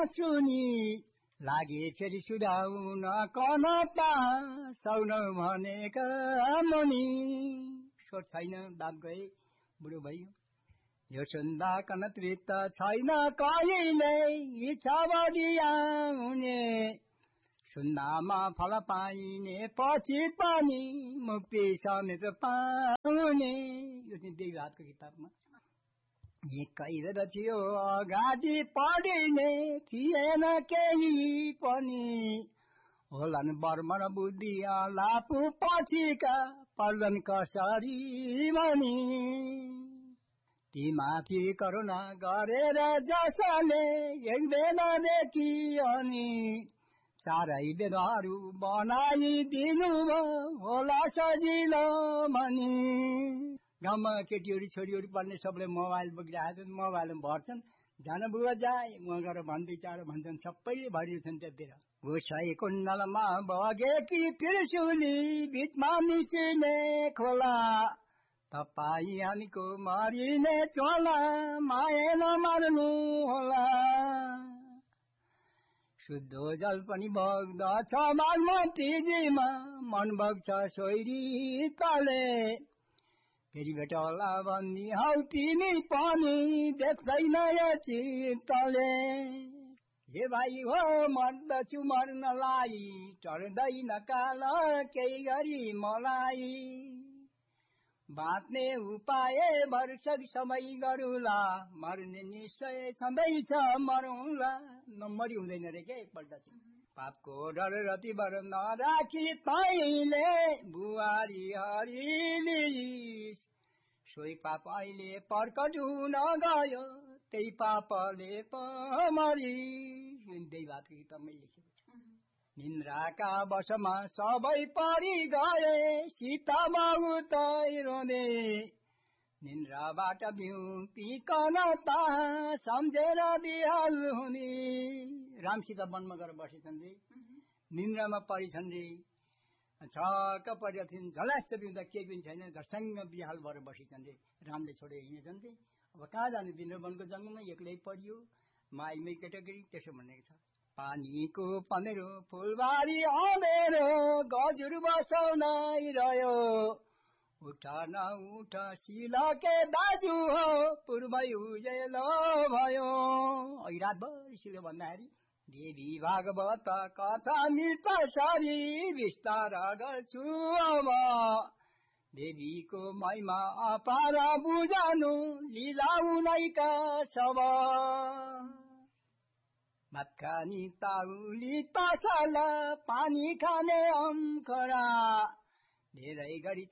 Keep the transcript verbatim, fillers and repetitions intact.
सुनि लागे फेरि सुधाउन कनपा सौन भनेका मुनि सोच छैन दाप गए बुढो भयो यो सुन्दा कन तृप्त छैन कहिले इच्छा बढिया हुने सुन्दामा फल पाइने पछि पनि मुक्ति समेत पाउने यो चाहिँ देवीहाटको किताबमा एकै थियो अगाडि पढिने थिएन केही पनि होलान् बर्मन बुद्धि लापु पछिका पर्दन कसरी भनी ती माथि करुणा गरेर जसले एक बेलादेखि अनि चारै बेदहरू बनाइदिनु होला सजिलो भनी गाउँमा केटीहरू छोरीहरू पढ्ने सबले मोबाइल बोकिरहेका छन् मोबाइलमा भर्छन् जान बुवा जाए उहाँ गएर भन्दै चाँडो भन्छन् सबैले भरिन्छन् त्यतिर गोसाई कुण्डलमा बगेकी त्रिशुली बिचमा मिसिने खोला तपाईँ हामीको मरिने चोला माया नमार्नु होला शुद्ध जल पनि बग्दछ बागमतीजीमा मन बग्छ सोइरी तले फेरि भेट होला भन्ने हौ तिमी पनि देख्दैन यो चित्तले हे भाइ हो मर्दछु मर्नलाई चढ्दैन काल केही गरी मलाई बाँच्ने उपाय वर्षक समय गरुला मर्ने निश्चय छँदैछ मरौँला नम्बरी हुँदैन रे के एकपल्ट चाहिँ पापको डर रति बर नराखी तैले बुहारी हरिलिस सोही पाप अहिले प्रकट हुन गयो त्यही पापले पमरी त्यही बातको किताबमै लेखेको छ निन्द्राका वशमा सबै परि गए सीता बाबु तै रोँदे निन्द्राबाट बिउतिकन ता सम्झेर बिहाल हुने राम सीता वनमा गएर बसेछन् रे निन्द्रामा परिछन् रे छक्क परेका थिइन् झल्यास बिउँदा केही पनि छैन झर्सँग बिहाल भएर बसेछन् रे रामले छोडेर हिँडेछन् रे अब कहाँ जाने दिन वनको जङ्गलमा एक्लै परियो माइमै केटाकेटी त्यसो भनेको छ पानीको पँधेरो फुलबारी अँधेरो गजुर बसाउनै रह्यो उठ न उठ सिलके दाजु हो पूर्वै उजेलो भयो अघि रातभरि सिलो भन्दाखेरि देवी भागवत कथा मृत सरी विस्तार गर्छु अब देवीको महिमा अपार बुझानु लीला उनैका सब भात खानी ताउली तसल पानी खाने अम्खरा धेरै गरी